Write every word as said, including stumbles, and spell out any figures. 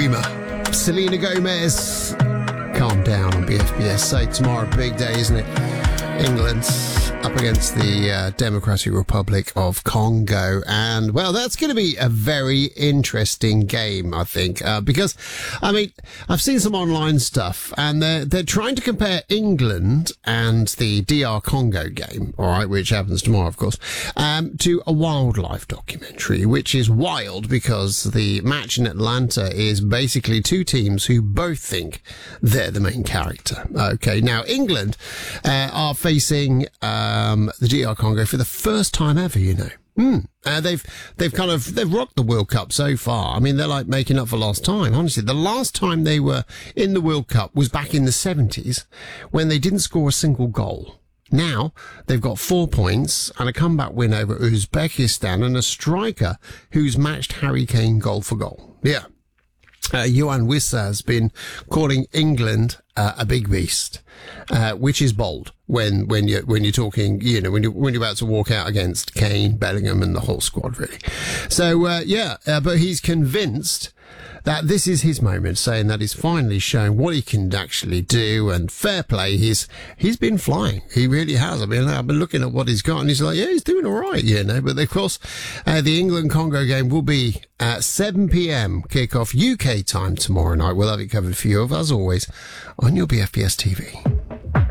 Rima. Selena Gomez. Calm down on B F B S. Say tomorrow, big day, isn't it? England up against the uh, Democratic Republic of Congo. And, well, that's going to be a very interesting game, I think, uh, because, I mean, I've seen some online stuff, and they're, they're trying to compare England and the D R Congo game, all right, which happens tomorrow, of course, um, to a wildlife documentary, which is wild because the match in Atlanta is basically two teams who both think they're the main character. Okay, now, England uh, are facing um, the D R Congo for the first time ever, you know. Mm. Uh, they've they've kind of they've rocked the World Cup so far. I mean, they're like making up for lost time. Honestly, the last time they were in the World Cup was back in the seventies when they didn't score a single goal. Now they've got four points and a comeback win over Uzbekistan and a striker who's matched Harry Kane goal for goal. Yeah. Uh, Yoann Wissa has been calling England uh, a big beast, uh, which is bold when when you when you're talking, you know, when you when you're about to walk out against Kane, Bellingham, and the whole squad, really. So uh, yeah, uh, but he's convinced that this is his moment, saying that he's finally shown what he can actually do, and fair play, he's he's been flying. He really has. I mean, I've been looking at what he's got, and he's like, yeah, he's doing all right, you know. But of course, uh, the England-Congo game will be at seven p.m. kickoff U K time tomorrow night. We'll have it covered for you, as always, on your B F B S T V.